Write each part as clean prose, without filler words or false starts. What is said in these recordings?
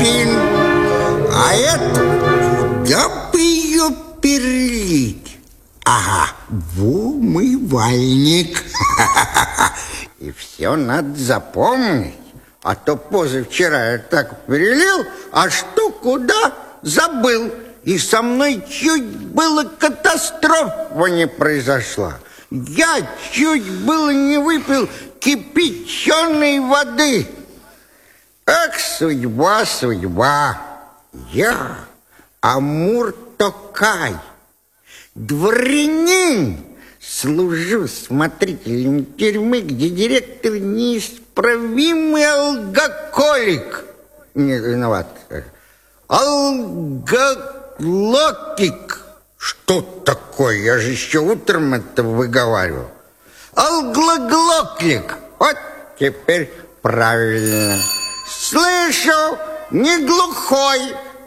графин. А эту, куда бы ее перелить? Ага, в умывальник. И все надо запомнить. А то позавчера я так перелил, а что куда забыл. И со мной чуть было катастрофа не произошла. Я чуть было не выпил кипяченой воды. Ах, судьба, судьба. Я Амур Токай, дворянин, служу смотрителем тюрьмы, где директор неисправимый алкоголик. Не виноват. Алголокик. Что такое? Я же еще утром это выговаривал. Алглоглоклик. Вот теперь правильно. Слышу, не глухой.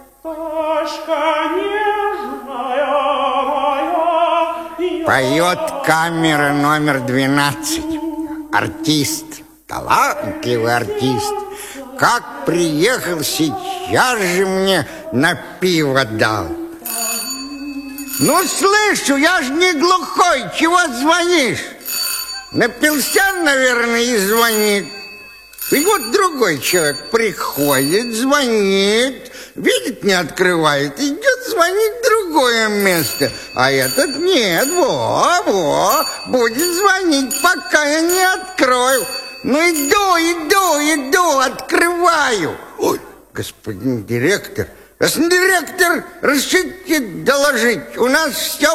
Поет камера номер 12. Артист, талантливый артист. Как приехал, сейчас же мне на пиво дал. Ну, слышу, я ж не глухой, чего звонишь? Напился, наверное, и звонит. И вот другой человек приходит, звонит, видит, не открывает, идет звонить в другое место. А этот нет, будет звонить, пока я не открою. Ну, иду, открываю. Ой, господин директор, разрешите доложить, у нас все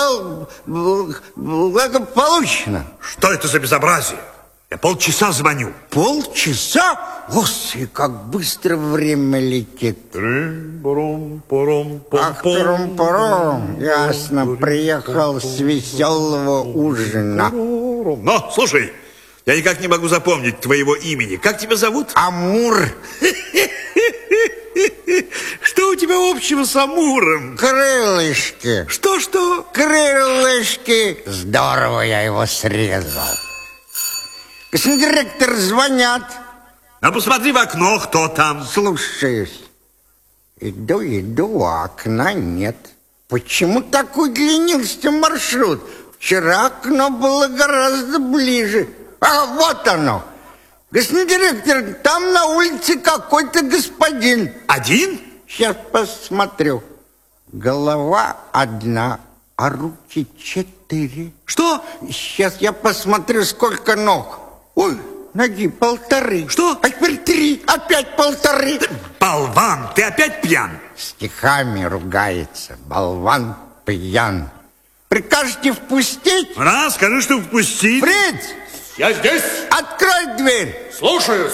благополучно. Что это за безобразие? Я полчаса звоню. Полчаса? Господи, как быстро время летит. Ах, трум-пором. Ясно, приехал с веселого ужина. Но, слушай, я никак не могу запомнить твоего имени. Как тебя зовут? Амур. Что у тебя общего с Амуром? Крылышки. Что? Крылышки. Здорово я его срезал. Господин директор, звонят. А посмотри в окно, кто там. Слушаюсь. Иду, а окна нет. Почему так удлинился маршрут? Вчера окно было гораздо ближе. А вот оно. Господин директор, там на улице какой-то господин. Один? Сейчас посмотрю. Голова одна, а руки 4. Что? Сейчас я посмотрю, сколько ног. Ой, ноги 1,5. Что? А теперь 3, опять 1,5. Болван, ты опять пьян. Стихами ругается, болван пьян. Прикажете впустить? Скажи, что впустить. Фриц! Я здесь. Открой дверь. Слушаюсь.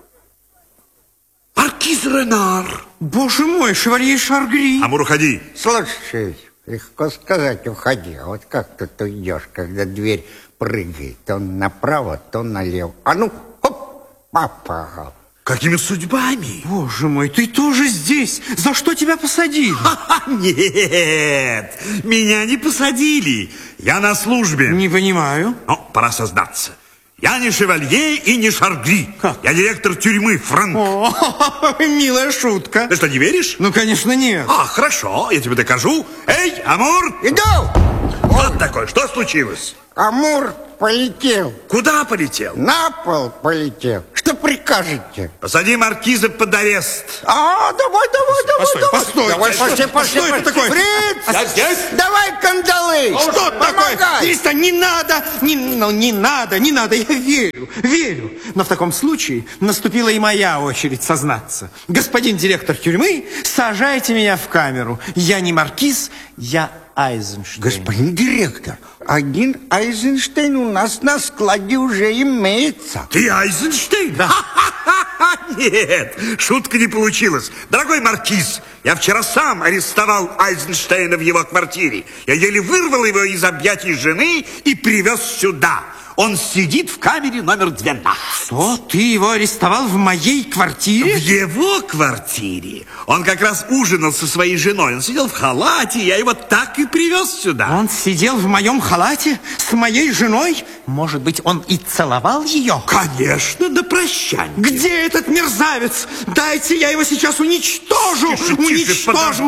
Маркиз Ренар. Боже мой, шевалье Шаргри. Амур, уходи. Слушай, легко сказать, уходи. А вот как тут уйдешь, когда дверь прыгает? То направо, то налево. А ну, хоп, попал. Какими судьбами? Боже мой, ты тоже здесь. За что тебя посадили? Нет, меня не посадили. Я на службе. Не понимаю. Но пора сознаться. Я не шевалье и не Шаргри. Я директор тюрьмы, Франк. О, милая шутка. Ты что, не веришь? Ну, конечно, нет. Хорошо, я тебе докажу. Эй, Амур! Иду! Что такое? Что случилось? Амур полетел. Куда полетел? На пол полетел. Что прикажете? Посади маркиза под арест. Давай. Постой. Давай, пошли. Что это такое? Фриц! Я здесь. Давай кандалы. Что такое? Помогай. Перестань, не надо, не надо, я верю. Но в таком случае наступила и моя очередь сознаться. Господин директор тюрьмы, сажайте меня в камеру. Я не маркиз, я Айзенштейн. Господин директор, один Айзенштейн у нас на складе уже имеется. Ты Айзенштейн? Да. Нет, шутка не получилась. Дорогой маркиз, я вчера сам арестовал Айзенштейна в его квартире. Я еле вырвал его из объятий жены и привез сюда. Он сидит в камере номер 12. Что? Ты его арестовал в моей квартире? В его квартире. Он как раз ужинал со своей женой. Он сидел в халате, я его так и привез сюда. Он сидел в моем халате с моей женой? Может быть, он и целовал ее? Конечно, до прощания. Где этот мерзавец? Дайте, я его сейчас уничтожу! Тише, Уничтожу!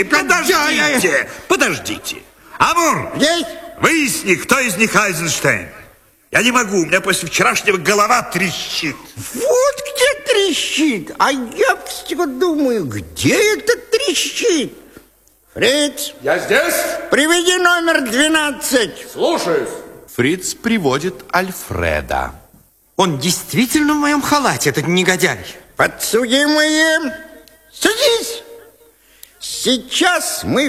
Подождите. Амур, Здесь? выясни, кто из них Айзенштейн. Я не могу, у меня после вчерашнего голова трещит. Вот где трещит. А я все думаю, где это трещит? Фриц, Я здесь? приведи номер 12. Слушаюсь. Фриц приводит Альфреда. Он действительно в моем халате, этот негодяй. Подсудимые, садись. Сейчас мы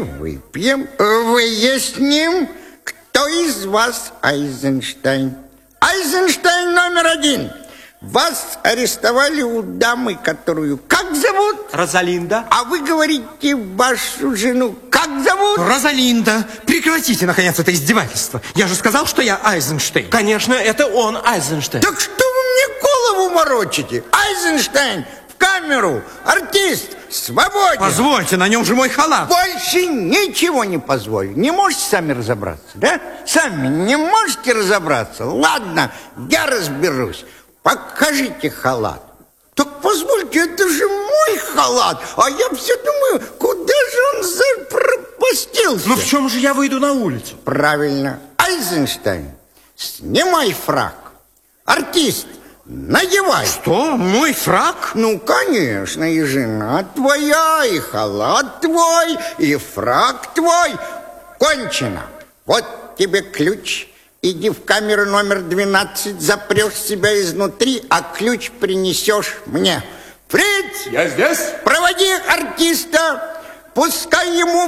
выясним, кто из вас Айзенштейн. Айзенштейн номер 1. Вас арестовали у дамы, которую как зовут? Розалинда. А вы говорите вашу жену как зовут? Розалинда, прекратите, наконец, это издевательство. Я же сказал, что я Айзенштейн. Конечно, это он, Айзенштейн. Так что вы мне голову морочите? Айзенштейн, в камеру! Артист, свободен! Позвольте, на нем же мой халат. Больше ничего не позволю. Не можете сами разобраться, да? Сами не можете разобраться? Ладно, я разберусь. Покажите халат. Так позвольте, это же мой халат. А я все думаю, куда же он запропастился? Ну в чем же я выйду на улицу? Правильно. Айзенштейн, снимай фрак. Артист, надевай. Что? Мой фрак? Ну, конечно, и жена твоя, и халат твой, и фрак твой. Кончено. Вот тебе ключ. Иди в камеру номер 12, запрешь себя изнутри, а ключ принесешь мне. Фриц! Я здесь? Проводи артиста. Пускай ему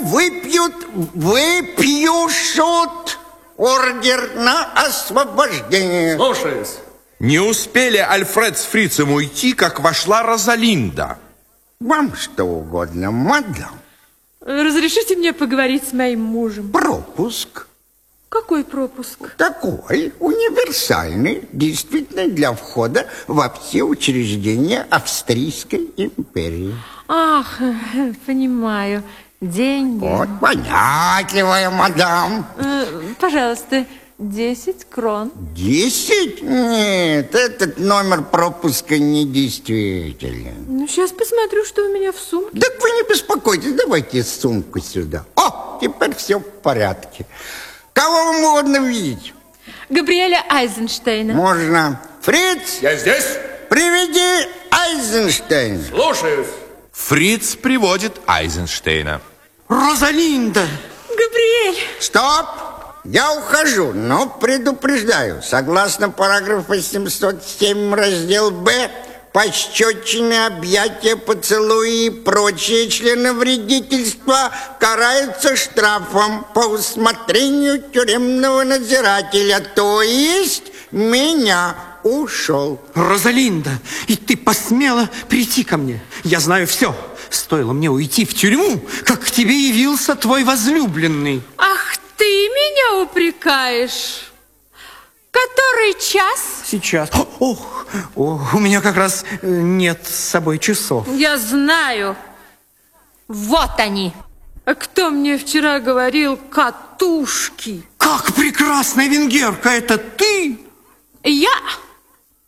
выпьют ордер на освобождение. Слушаюсь. Не успели Альфред с Фрицем уйти, как вошла Розалинда. Вам что угодно, мадам. Разрешите мне поговорить с моим мужем? Пропуск. Какой пропуск? Такой универсальный, действительно для входа во все учреждения Австрийской империи. Ах, понимаю. Деньги. Вот понятливая мадам. Пожалуйста, 10 крон. 10? Нет, этот номер пропуска недействителен. Ну, сейчас посмотрю, что у меня в сумке. Так вы не беспокойтесь, давайте сумку сюда. О, теперь все в порядке. Кого вам угодно видеть? Габриэля Айзенштейна. Можно. Фриц, Я здесь? приведи Айзенштейна. Слушаюсь. Фриц приводит Айзенштейна. Розалинда! Габриэль! Стоп! Я ухожу, но предупреждаю. Согласно параграфу 707 раздел Б, пощечины, объятия, поцелуи и прочие членовредительства караются штрафом по усмотрению тюремного надзирателя, то есть меня. Ушел. Розалинда, и ты посмела прийти ко мне. Я знаю все. Стоило мне уйти в тюрьму, как к тебе явился твой возлюбленный. Ах, ты меня упрекаешь? Который час? Сейчас. Ох, у меня как раз нет с собой часов. Я знаю. Вот они. А кто мне вчера говорил катушки? Как прекрасная венгерка, это ты? Я?